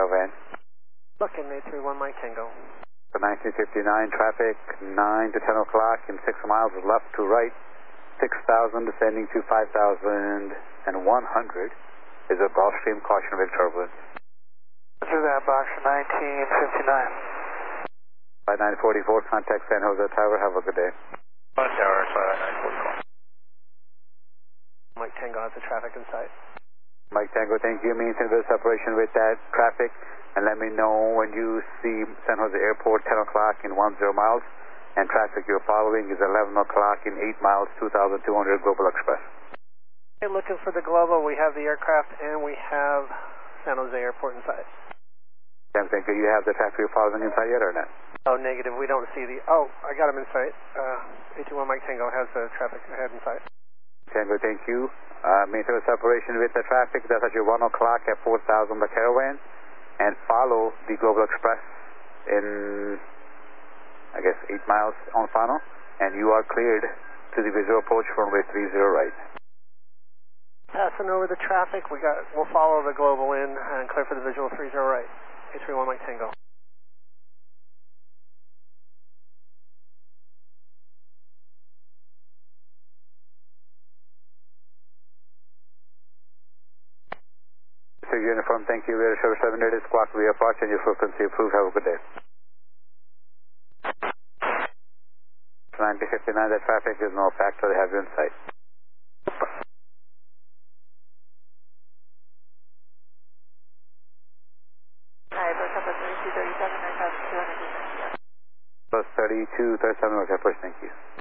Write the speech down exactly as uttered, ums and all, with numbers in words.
Caravan. Looking, eight three one Mike Tango. For nineteen fifty-nine, traffic nine to ten o'clock in six miles left to right, six thousand descending to five thousand one hundred is a Gulfstream, caution with turbulence. Through that box for nineteen fifty-nine. Flight nine forty-four, contact San Jose Tower, have a good day. One tower, flight nine forty-four. Mike Tango has the traffic in sight. Mike Tango, thank you. Maintain the separation with that traffic, and let me know when you see San Jose Airport, ten o'clock in ten miles, and traffic you're following is eleven o'clock in eight miles, two thousand two hundred Global Express. Okay, looking for the Global. We have the aircraft and we have San Jose Airport in sight. Sam, thank you. You have the traffic you're following in sight yet or not? Oh, negative. We don't see the... Oh, I got him in sight. Uh, eight two one Mike Tango has the traffic ahead in sight. Tango, thank you. Uh, maintain the separation with the traffic. That's at your one o'clock at four thousand the Caravan. And follow the Global Express in, I guess, eight miles on final. And you are cleared to the visual approach runway three zero right. Passing over the traffic. We got, we'll follow the Global in and clear for the visual three zero right. eight three one Mike Tango. So uniform, thank you. We are Service seven eighty squawk. We approach and your frequency approved. Have a good day. nineteen fifty-nine, that traffic is no factor. They have you in sight. Plus thirty-two, thirty-seven, okay, first, thank you.